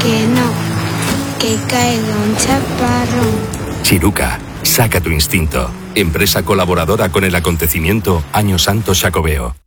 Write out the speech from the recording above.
que no, que caiga un chaparrón. Chiruca, saca tu instinto. Empresa colaboradora con el acontecimiento Año Santo Xacobeo.